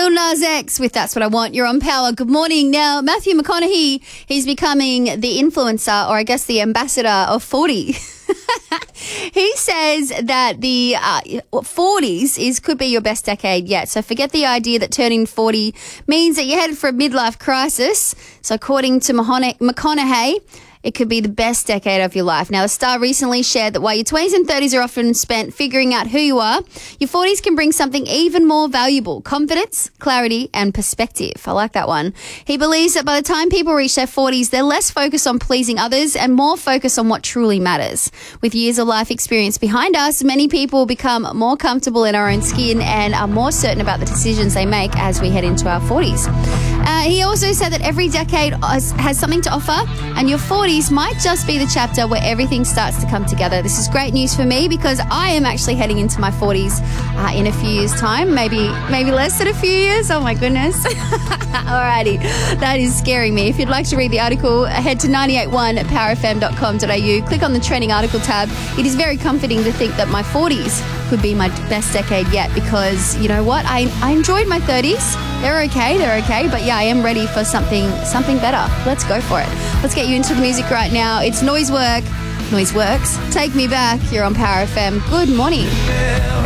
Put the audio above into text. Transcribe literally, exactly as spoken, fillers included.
Lil Nas X with That's What I Want. You're on Power. Good morning. Now, Matthew McConaughey, he's becoming the influencer, or I guess the ambassador of forty. He says that the uh, forties is could be your best decade yet. So forget the idea that turning forty means that you're headed for a midlife crisis. So according to Mahone- McConaughey, it could be the best decade of your life. Now, the star recently shared that while your twenties and thirties are often spent figuring out who you are, your forties can bring something even more valuable: confidence, clarity, and perspective. I like that one. He believes that by the time people reach their forties, they're less focused on pleasing others and more focused on what truly matters. With years of life experience behind us, many people become more comfortable in our own skin and are more certain about the decisions they make as we head into our forties. Uh, he also said that every decade has, has something to offer, and your forties might just be the chapter where everything starts to come together. This is great news for me because I am actually heading into my forties uh, in a few years' time, maybe maybe less than a few years. Oh my goodness. Alrighty, that is scaring me. If you'd like to read the article, head to nine eight one power f m dot com dot a u, click on the trending article tab. It is very comforting to think that my forties could be my best decade yet because, you know what, I, I enjoyed my thirties. They're okay, they're okay, but yeah, I am ready for something something better. Let's go for it. Let's get you into the music right now. It's Noise Work. Noise Works. Take Me Back. You're on Power F M. Good morning.